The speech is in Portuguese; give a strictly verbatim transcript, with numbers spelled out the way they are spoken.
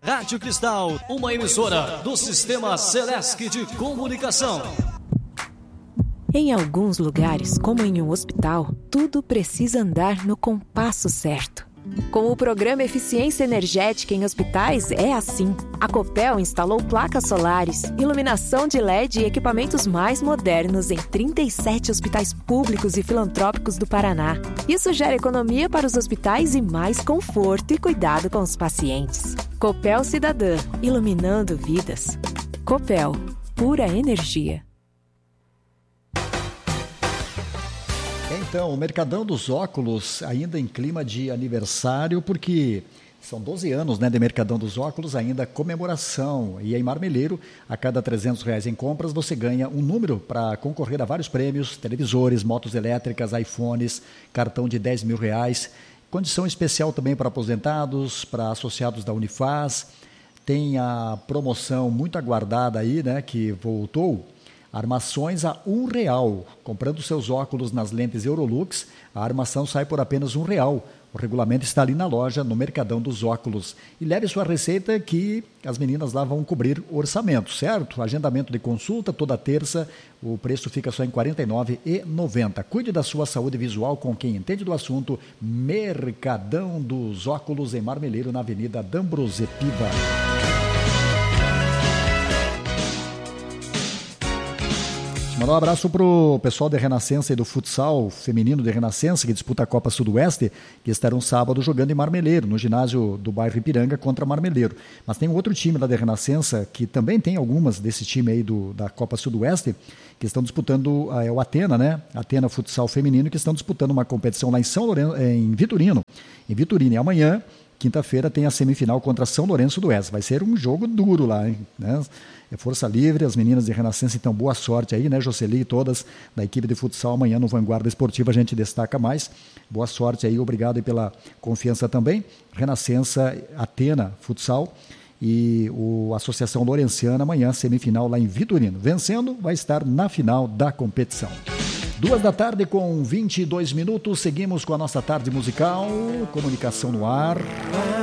Rádio Cristal, uma emissora do Sistema Celesc de Comunicação. Em alguns lugares, como em um hospital, tudo precisa andar no compasso certo. Com o programa Eficiência Energética em Hospitais, é assim. A Copel instalou placas solares, iluminação de L E D e equipamentos mais modernos em trinta e sete hospitais públicos e filantrópicos do Paraná. Isso gera economia para os hospitais e mais conforto e cuidado com os pacientes. Copel Cidadã, iluminando vidas. Copel, pura energia. Então, o Mercadão dos Óculos ainda em clima de aniversário, porque são doze anos, né, de Mercadão dos Óculos, ainda comemoração. E em Marmeleiro, a cada trezentos reais em compras, você ganha um número para concorrer a vários prêmios, televisores, motos elétricas, iPhones, cartão de dez mil reais. Condição especial também para aposentados, para associados da Unifaz. Tem a promoção muito aguardada aí, né, que voltou. Armações a um real. Comprando seus óculos nas lentes Eurolux, a armação sai por apenas um real. O regulamento está ali na loja, no Mercadão dos Óculos. E leve sua receita que as meninas lá vão cobrir o orçamento, certo? Agendamento de consulta toda terça, o preço fica só em quarenta e nove reais e noventa centavos. Cuide da sua saúde visual com quem entende do assunto. Mercadão dos Óculos em Marmeleiro, na Avenida D'Ambrosepiva. Mandar um abraço para o pessoal de Renascença e do futsal feminino de Renascença, que disputa a Copa Sudoeste, que estarão sábado jogando em Marmeleiro, no ginásio do bairro Ipiranga contra Marmeleiro. Mas tem um outro time lá de Renascença, que também tem algumas desse time aí do, da Copa Sudoeste, que estão disputando, é o Atena, né? Atena Futsal Feminino, que estão disputando uma competição lá em São Lourenço, em Vitorino. Em Vitorino, e amanhã, quinta-feira, tem a semifinal contra São Lourenço do Oeste. Vai ser um jogo duro lá, hein? Né? É força livre, as meninas de Renascença, então boa sorte aí, né, Jocely e todas da equipe de futsal. Amanhã no Vanguarda Esportiva a gente destaca mais. Boa sorte aí, obrigado aí pela confiança também. Renascença, Atena Futsal e o Associação Lourenciana, amanhã semifinal lá em Vitorino. Vencendo, vai estar na final da competição. Duas da tarde com vinte e dois minutos, seguimos com a nossa tarde musical, comunicação no ar.